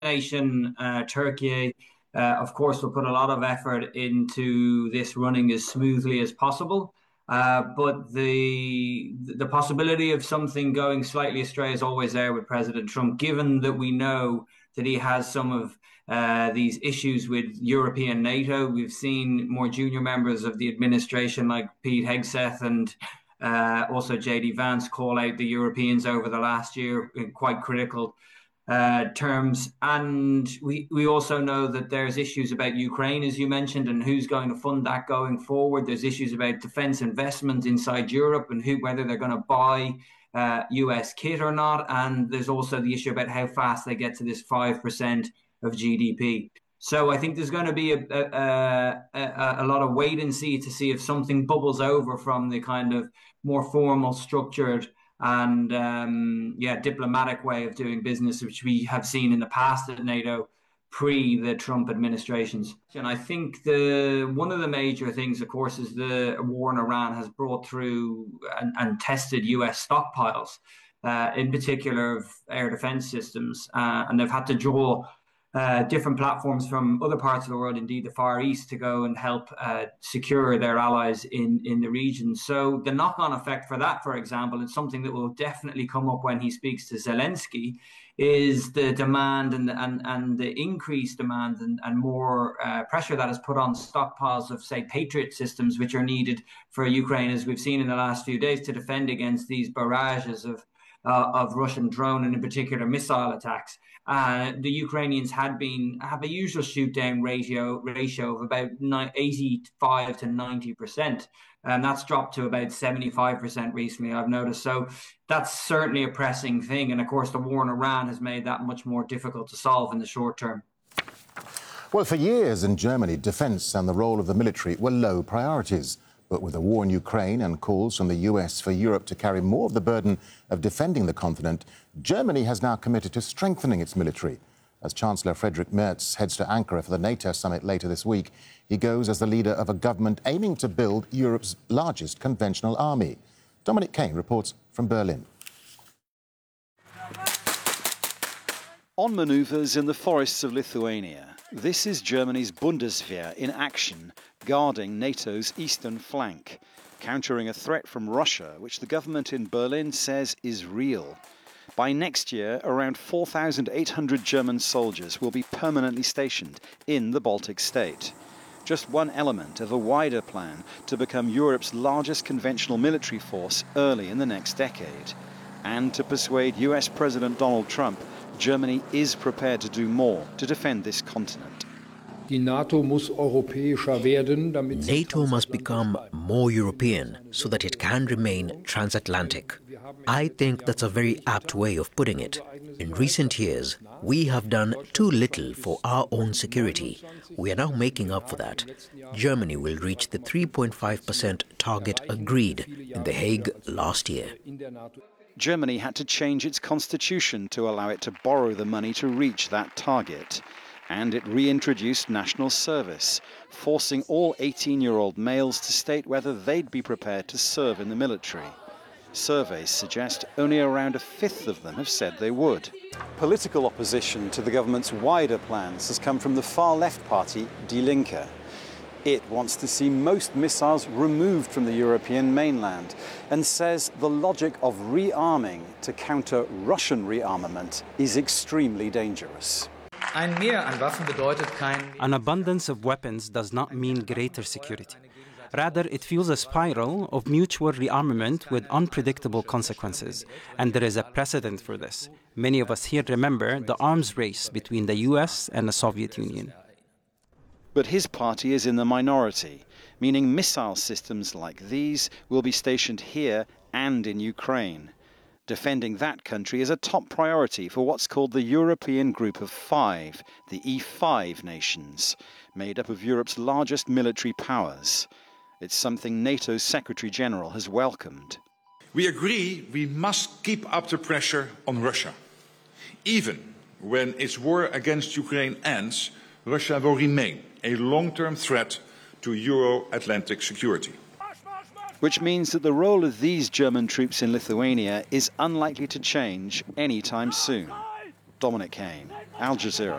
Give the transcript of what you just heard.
nation, Turkey, of course, will put a lot of effort into this running as smoothly as possible. But the possibility of something going slightly astray is always there with President Trump, given that we know that he has some of these issues with European NATO. We've seen more junior members of the administration like Pete Hegseth and also JD Vance call out the Europeans over the last year in quite critical terms. And we also know that there's issues about Ukraine, as you mentioned, and who's going to fund that going forward. There's issues about defense investment inside Europe and whether they're going to buy US kit or not. And there's also the issue about how fast they get to this 5% of GDP. So I think there's going to be a lot of wait and see to see if something bubbles over from the kind of more formal, structured and diplomatic way of doing business, which we have seen in the past at NATO pre the Trump administrations. And I think one of the major things, of course, is the war in Iran has brought through and tested US stockpiles, in particular of air defense systems, and they've had to draw different platforms from other parts of the world, indeed the Far East, to go and help secure their allies in the region. So the knock-on effect for that, for example, is something that will definitely come up when he speaks to Zelensky, is the demand and the increased demand and more pressure that is put on stockpiles of, say, Patriot systems, which are needed for Ukraine, as we've seen in the last few days, to defend against these barrages of Russian drone and in particular missile attacks. The Ukrainians have a usual shoot down ratio of about 85 to 90%. And that's dropped to about 75% recently, I've noticed. So that's certainly a pressing thing. And of course, the war in Iran has made that much more difficult to solve in the short term. Well, for years in Germany, defence and the role of the military were low priorities. But with the war in Ukraine and calls from the US for Europe to carry more of the burden of defending the continent, Germany has now committed to strengthening its military. As Chancellor Friedrich Merz heads to Ankara for the NATO summit later this week, he goes as the leader of a government aiming to build Europe's largest conventional army. Dominic Kane reports from Berlin. On manoeuvres in the forests of Lithuania, this is Germany's Bundeswehr in action, guarding NATO's eastern flank, countering a threat from Russia, which the government in Berlin says is real. By next year, around 4,800 German soldiers will be permanently stationed in the Baltic state. Just one element of a wider plan to become Europe's largest conventional military force early in the next decade. And to persuade US President Donald Trump, Germany is prepared to do more to defend this continent. NATO must become more European so that it can remain transatlantic. I think that's a very apt way of putting it. In recent years, we have done too little for our own security. We are now making up for that. Germany will reach the 3.5% target agreed in The Hague last year. Germany had to change its constitution to allow it to borrow the money to reach that target. And it reintroduced national service, forcing all 18-year-old males to state whether they'd be prepared to serve in the military. Surveys suggest only around a fifth of them have said they would. Political opposition to the government's wider plans has come from the far-left party, Die Linke. It wants to see most missiles removed from the European mainland and says the logic of rearming to counter Russian rearmament is extremely dangerous. An abundance of weapons does not mean greater security. Rather, it fuels a spiral of mutual rearmament with unpredictable consequences. And there is a precedent for this. Many of us here remember the arms race between the US and the Soviet Union. But his party is in the minority, meaning missile systems like these will be stationed here and in Ukraine. Defending that country is a top priority for what's called the European Group of Five, the E5 nations, made up of Europe's largest military powers. It's something NATO's Secretary General has welcomed. We agree we must keep up the pressure on Russia. Even when its war against Ukraine ends, Russia will remain a long-term threat to Euro-Atlantic security. Which means that the role of these German troops in Lithuania is unlikely to change anytime soon. Dominic Kane, Al Jazeera.